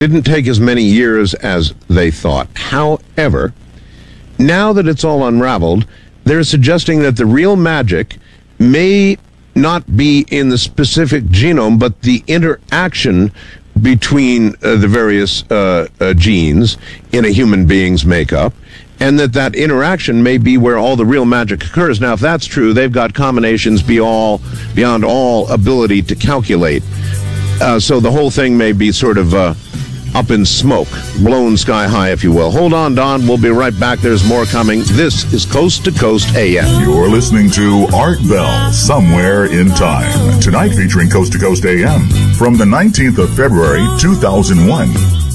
didn't take as many years as they thought. However, now that it's all unraveled, they're suggesting that the real magic may not be in the specific genome, but the interaction between the various genes in a human being's makeup, and that interaction may be where all the real magic occurs. Now, if that's true, they've got combinations beyond all ability to calculate. So the whole thing may be sort of up in smoke, blown sky high, if you will. Hold on, Don. We'll be right back. There's more coming. This is Coast to Coast AM. You're listening to Art Bell, Somewhere in Time. Tonight featuring Coast to Coast AM from the 19th of February, 2001.